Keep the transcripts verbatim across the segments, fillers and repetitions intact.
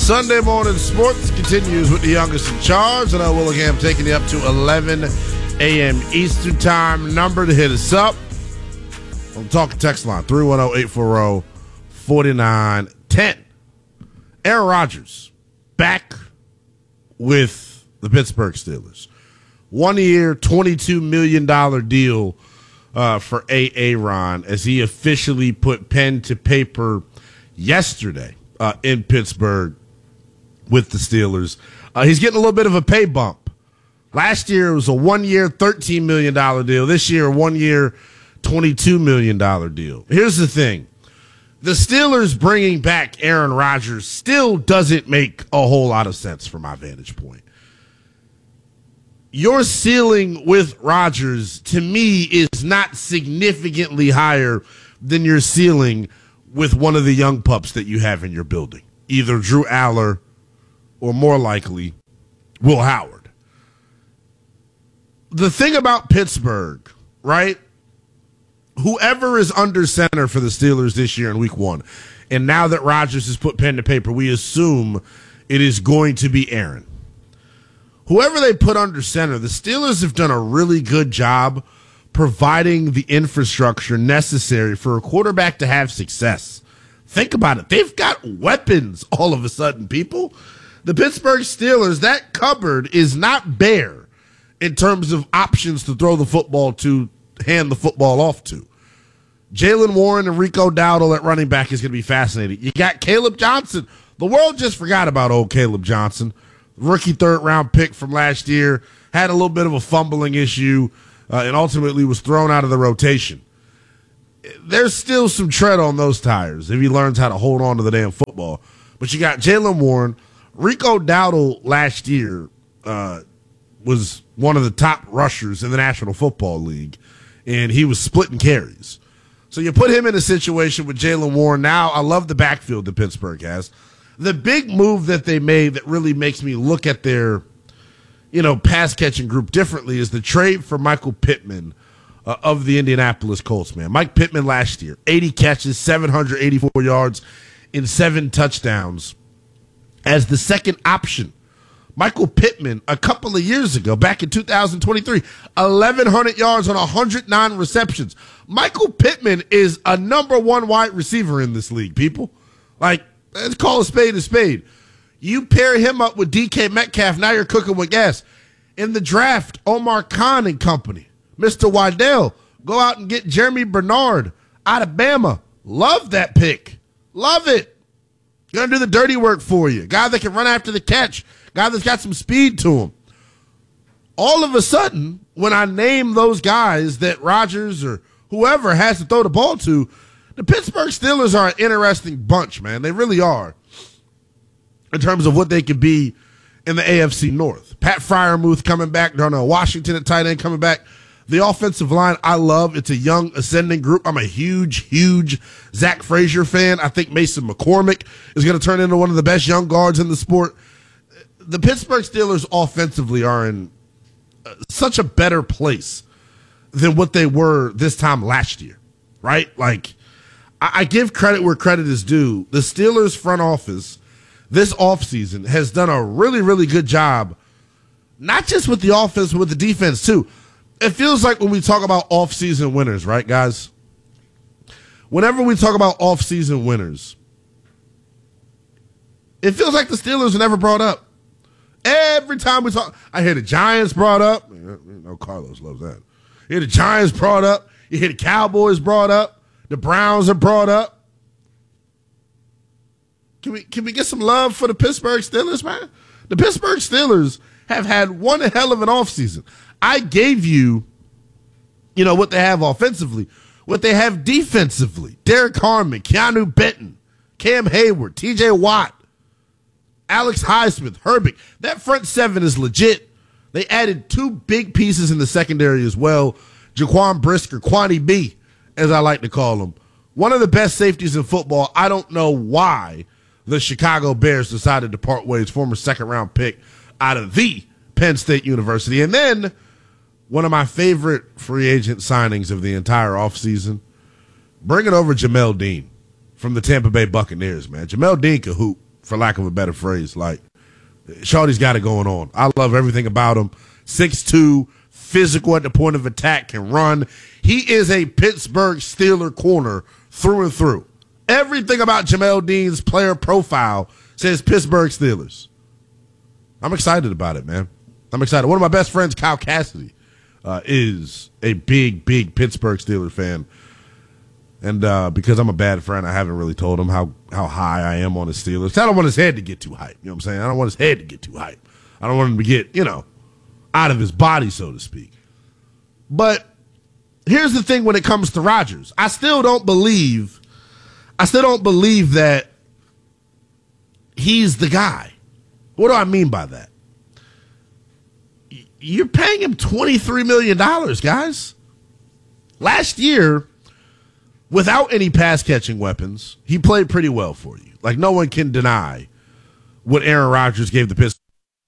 Sunday morning sports continues with the youngest in charge, and I will again taking you up to eleven a.m. Eastern time. Number to hit us up on Talk Text Line three one zero, eight four zero, four nine one zero. Aaron Rodgers back with the Pittsburgh Steelers. One year, twenty-two million dollars deal uh, for Aaron as he officially put pen to paper yesterday uh, in Pittsburgh with the Steelers. Uh, he's getting a little bit of a pay bump. Last year it was a one-year, thirteen million dollars deal. This year, a one-year, twenty-two million dollars deal. Here's the thing. The Steelers bringing back Aaron Rodgers still doesn't make a whole lot of sense from my vantage point. Your ceiling with Rodgers, to me, is not significantly higher than your ceiling with one of the young pups that you have in your building, either Drew Aller or more likely Will Howard. The thing about Pittsburgh, right? Whoever is under center for the Steelers this year in week one, and now that Rodgers has put pen to paper, we assume it is going to be Aaron. Whoever they put under center, the Steelers have done a really good job providing the infrastructure necessary for a quarterback to have success. Think about it. They've got weapons all of a sudden, people. The Pittsburgh Steelers, that cupboard is not bare in terms of options to throw the football to, hand the football off to. Jaylen Warren and Rico Dowdle at running back is going to be fascinating. You got Caleb Johnson. The world just forgot about old Caleb Johnson. Rookie third-round pick from last year, had a little bit of a fumbling issue, uh, and ultimately was thrown out of the rotation. There's still some tread on those tires if he learns how to hold on to the damn football. But you got Jaylen Warren. Rico Dowdle last year uh, was one of the top rushers in the National Football League, and he was splitting carries. So you put him in a situation with Jaylen Warren. Now I love the backfield that Pittsburgh has. The big move that they made that really makes me look at their, you know, pass-catching group differently is the trade for Michael Pittman uh, of the Indianapolis Colts, man. Mike Pittman last year, eighty catches, seven hundred eighty-four yards, and seven touchdowns as the second option. Michael Pittman, a couple of years ago, back in two thousand twenty-three, eleven hundred yards on one hundred nine receptions. Michael Pittman is a number one wide receiver in this league, people. Like, let's call a spade a spade. You pair him up with D K Metcalf, now you're cooking with gas. In the draft, Omar Khan and company, Mister Waddell, go out and get Jeremy Bernard out of Bama. Love that pick. Love it. Going to do the dirty work for you. Guy that can run after the catch. Guy that's got some speed to him. All of a sudden, when I name those guys that Rodgers or whoever has to throw the ball to, the Pittsburgh Steelers are an interesting bunch, man. They really are in terms of what they could be in the A F C North. Pat Freiermuth coming back. Darnell Washington at tight end coming back. The offensive line, I love. It's a young, ascending group. I'm a huge, huge Zach Frazier fan. I think Mason McCormick is going to turn into one of the best young guards in the sport. The Pittsburgh Steelers offensively are in such a better place than what they were this time last year, right? Like, I give credit where credit is due. The Steelers front office this offseason has done a really, really good job, not just with the offense, but with the defense too. It feels like when we talk about offseason winners, right, guys? Whenever we talk about offseason winners, it feels like the Steelers are never brought up. Every time we talk, I hear the Giants brought up. You know, Carlos loves that. You hear the Giants brought up. You hear the Cowboys brought up. The Browns are brought up. Can we can we get some love for the Pittsburgh Steelers, man? The Pittsburgh Steelers have had one hell of an offseason. I gave you, you know, what they have offensively, what they have defensively. Derek Harmon, Keanu Benton, Cam Hayward, T J Watt, Alex Highsmith, Herbig. That front seven is legit. They added two big pieces in the secondary as well. Jaquan Brisker, Kwani B, as I like to call him. One of the best safeties in football. I don't know why the Chicago Bears decided to part ways, former second-round pick out of the Penn State University. And then one of my favorite free agent signings of the entire offseason, bringing over Jamel Dean from the Tampa Bay Buccaneers, man. Jamel Dean can hoop. for lack of a better phrase. Like, Shawty's got it going on. I love everything about him. six two, physical at the point of attack, can run. He is a Pittsburgh Steeler corner through and through. Everything about Jamel Dean's player profile says Pittsburgh Steelers. I'm excited about it, man. I'm excited. One of my best friends, Kyle Cassidy, uh, is a big, big Pittsburgh Steelers fan. And uh, because I'm a bad friend, I haven't really told him how, how high I am on the Steelers. I don't want his head to get too hype. You know what I'm saying? I don't want his head to get too hype. I don't want him to get, you know, out of his body, so to speak. But here's the thing when it comes to Rodgers. I still don't believe, I still don't believe that he's the guy. What do I mean by that? You're paying him twenty-three million dollars, guys. Last year, without any pass-catching weapons, he played pretty well for you. Like, no one can deny what Aaron Rodgers gave the Pistons.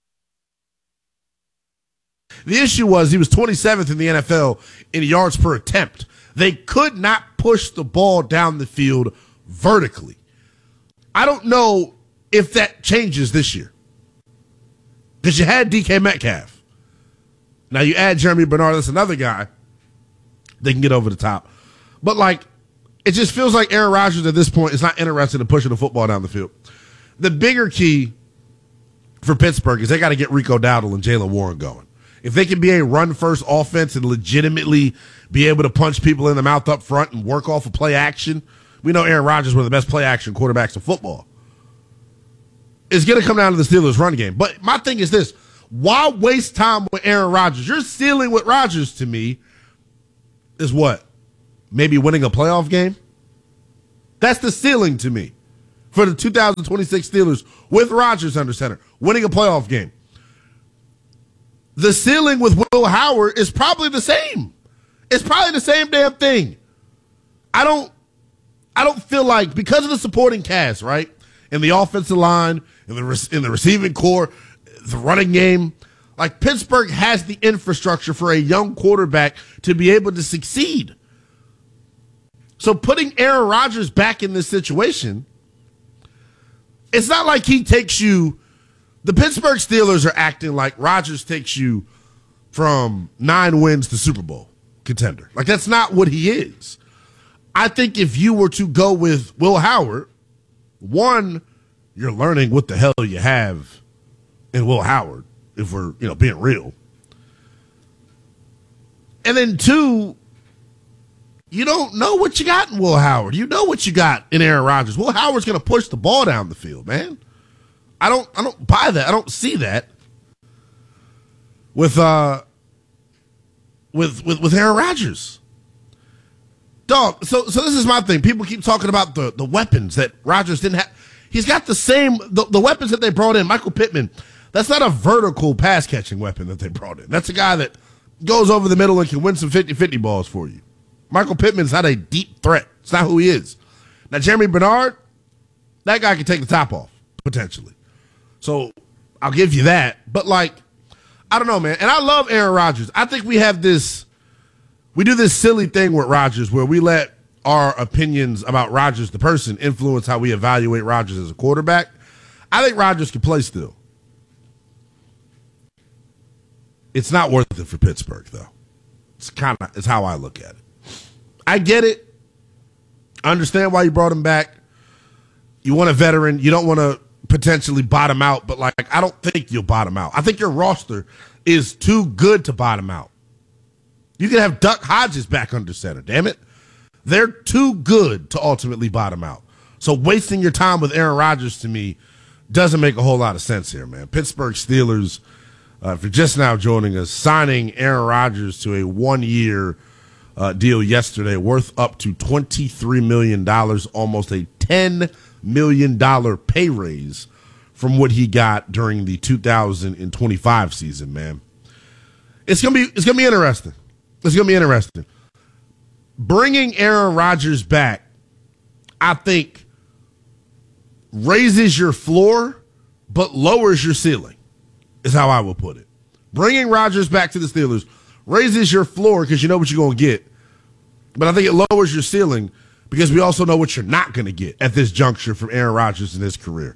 The issue was he was twenty-seventh in the N F L in yards per attempt. They could not push the ball down the field vertically. I don't know if that changes this year, because you had D K Metcalf. Now you add Jeremy Bernard, that's another guy they can get over the top. But, like, it just feels like Aaron Rodgers at this point is not interested in pushing the football down the field. The bigger key for Pittsburgh is they got to get Rico Dowdle and Jaylen Warren going. If they can be a run-first offense and legitimately be able to punch people in the mouth up front and work off of play action, we know Aaron Rodgers is one of the best play action quarterbacks in football. It's going to come down to the Steelers' run game. But my thing is this. Why waste time with Aaron Rodgers? Your ceiling with Rodgers, to me, is what? Maybe winning a playoff game? That's the ceiling to me for the two thousand twenty-six Steelers with Rodgers under center. Winning a playoff game. The ceiling with Will Howard is probably the same. It's probably the same damn thing. I don't I don't feel like, because of the supporting cast, right? In the offensive line, in the in the receiving core, the running game, like, Pittsburgh has the infrastructure for a young quarterback to be able to succeed. So putting Aaron Rodgers back in this situation, it's not like he takes you. The Pittsburgh Steelers are acting like Rodgers takes you from nine wins to Super Bowl contender. Like, that's not what he is. I think if you were to go with Will Howard, one, you're learning what the hell you have in Will Howard, if we're, you know, being real. And then two, you don't know what you got in Will Howard. You know what you got in Aaron Rodgers. Will Howard's going to push the ball down the field, man. I don't I don't buy that. I don't see that with uh with with, with Aaron Rodgers. Dog, so so this is my thing. People keep talking about the, the weapons that Rodgers didn't have. He's got the same the, the weapons that they brought in. Michael Pittman, that's not a vertical pass catching weapon that they brought in. That's a guy that goes over the middle and can win some fifty-fifty balls for you. Michael Pittman's not a deep threat. It's not who he is. Now, Jeremy Bernard, that guy can take the top off, potentially. So I'll give you that. But, like, I don't know, man. And I love Aaron Rodgers. I think we have this, we do this silly thing with Rodgers where we let our opinions about Rodgers, the person, influence how we evaluate Rodgers as a quarterback. I think Rodgers can play still. It's not worth it for Pittsburgh, though. It's kind of, it's how I look at it. I get it. I understand why you brought him back. You want a veteran. You don't want to potentially bottom out, but, like, I don't think you'll bottom out. I think your roster is too good to bottom out. You can have Duck Hodges back under center, damn it. They're too good to ultimately bottom out. So wasting your time with Aaron Rodgers, to me, doesn't make a whole lot of sense here, man. Pittsburgh Steelers, uh, if you're just now joining us, signing Aaron Rodgers to a one-year uh, deal yesterday worth up to twenty-three million dollars, almost a ten million dollars pay raise from what he got during the two thousand twenty-five season, man. It's going to be it's going to be interesting. It's going to be interesting. Bringing Aaron Rodgers back, I think, raises your floor but lowers your ceiling, is how I will put it. Bringing Rodgers back to the Steelers raises your floor because you know what you're going to get, but I think it lowers your ceiling because we also know what you're not going to get at this juncture from Aaron Rodgers in his career.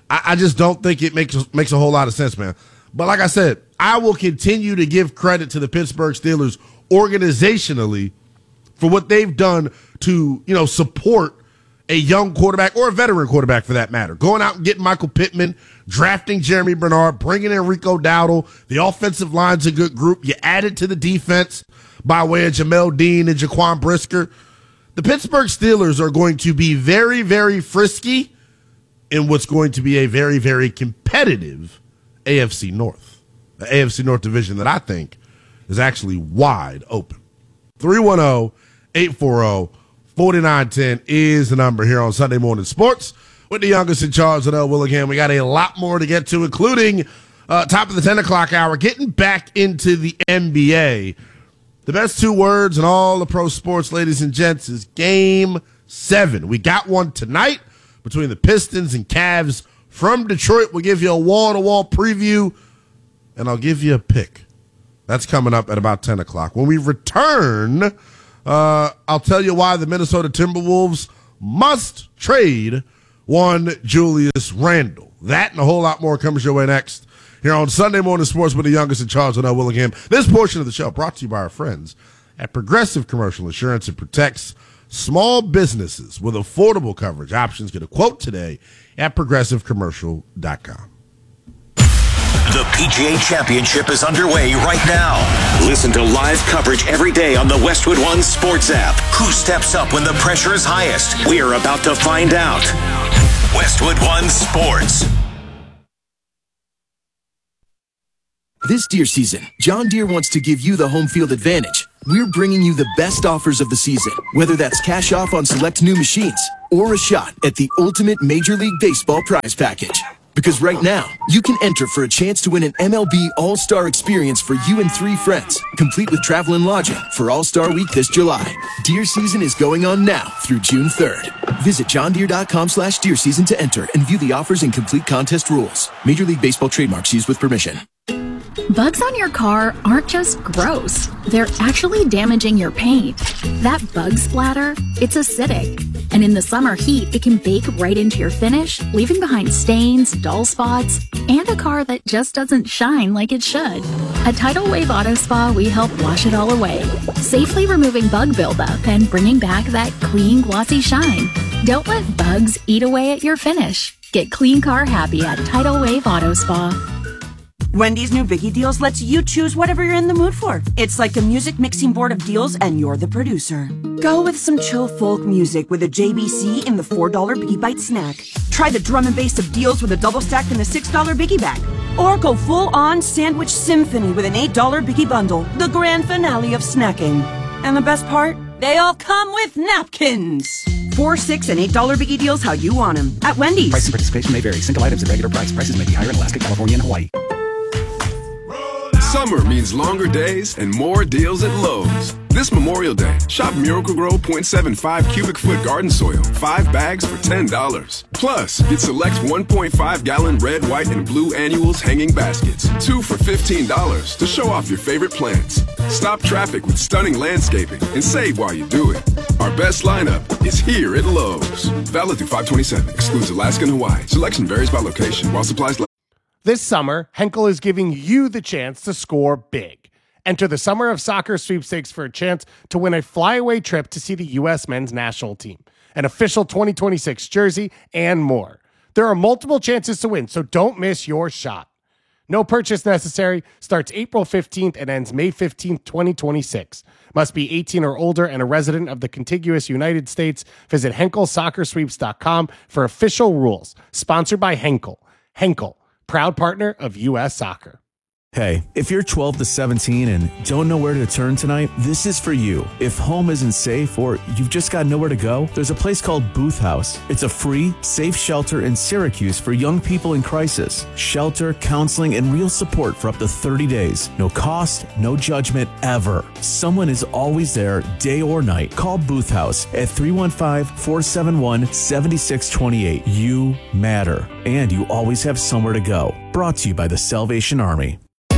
I, I just don't think it makes makes a whole lot of sense, man. But like I said, I will continue to give credit to the Pittsburgh Steelers organizationally for what they've done to, you know, support a young quarterback or a veteran quarterback for that matter. Going out and getting Michael Pittman, drafting Jeremy Bernard, bringing in Rico Dowdle. The offensive line's a good group. You added to the defense by way of Jamel Dean and Jaquan Brisker. The Pittsburgh Steelers are going to be very, very frisky in what's going to be a very, very competitive A F C North. The A F C North division that I think is actually wide open. three one zero, eight four zero, four nine one zero is the number here on Sunday Morning Sports with the youngest in charge, Zanell Willingham. We got a lot more to get to, including uh, top of the ten o'clock hour, getting back into the N B A. The best two words in all the pro sports, ladies and gents, is Game seven. We got one tonight between the Pistons and Cavs from Detroit. We'll give you a wall-to-wall preview, and I'll give you a pick. That's coming up at about ten o'clock. When we return, uh, I'll tell you why the Minnesota Timberwolves must trade one Julius Randle. That and a whole lot more comes your way next here on Sunday Morning Sports with the youngest in charge, Zanell Willingham. This portion of the show brought to you by our friends at Progressive Commercial Insurance. It protects small businesses with affordable coverage options. Get a quote today at progressive commercial dot com. The P G A Championship is underway right now. Listen to live coverage every day on the Westwood One Sports app. Who steps up when the pressure is highest? We are about to find out. Westwood One Sports. This Deere season, John Deere wants to give you the home field advantage. We're bringing you the best offers of the season, whether that's cash off on select new machines or a shot at the ultimate Major League Baseball prize package. Because right now, you can enter for a chance to win an M L B All-Star experience for you and three friends, complete with travel and lodging for All-Star Week this July. Deer season is going on now through June third. Visit johndeere.com slash deer season to enter and view the offers and complete contest rules. Major League Baseball trademarks used with permission. Bugs on your car aren't just gross. They're actually damaging your paint. That bug splatter, it's acidic. And in the summer heat, it can bake right into your finish, leaving behind stains, dull spots, and a car that just doesn't shine like it should. At Tidal Wave Auto Spa, we help wash it all away, safely removing bug buildup and bringing back that clean, glossy shine. Don't let bugs eat away at your finish. Get clean car happy at Tidal Wave Auto Spa. Wendy's new Biggie Deals lets you choose whatever you're in the mood for. It's like a music mixing board of deals, and you're the producer. Go with some chill folk music with a J B C in the four dollar Biggie Bite snack. Try the drum and bass of deals with a double stack in the six dollar Biggie Bag. Or go full-on sandwich symphony with an eight dollar Biggie Bundle, the grand finale of snacking. And the best part? They all come with napkins. Four, six, and eight dollar Biggie Deals how you want them at Wendy's. Price and participation may vary. Single items at regular price. Prices may be higher in Alaska, California, and Hawaii. Summer means longer days and more deals at Lowe's. This Memorial Day, shop Miracle-Gro point seven five cubic foot garden soil, five bags for ten dollars. Plus, get select one point five gallon red, white, and blue annuals hanging baskets, two for fifteen dollars to show off your favorite plants. Stop traffic with stunning landscaping and save while you do it. Our best lineup is here at Lowe's. Valid through five twenty-seven, excludes Alaska and Hawaii. Selection varies by location while supplies last. This summer, Henkel is giving you the chance to score big. Enter the Summer of Soccer sweepstakes for a chance to win a flyaway trip to see the U S men's national team, an official twenty twenty-six jersey, and more. There are multiple chances to win, so don't miss your shot. No purchase necessary, starts April fifteenth and ends May fifteenth, twenty twenty-six. Must be eighteen or older and a resident of the contiguous United States. Visit henkel soccer sweeps dot com for official rules. Sponsored by Henkel. Henkel, proud partner of U S Soccer. Hey, if you're twelve to seventeen and don't know where to turn tonight, this is for you. If home isn't safe or you've just got nowhere to go, there's a place called Booth House. It's a free, safe shelter in Syracuse for young people in crisis. Shelter, counseling, and real support for up to thirty days. No cost, no judgment, ever. Someone is always there, day or night. Call Booth House at three one five, four seven one, seven six two eight. You matter, and you always have somewhere to go. Brought to you by the Salvation Army.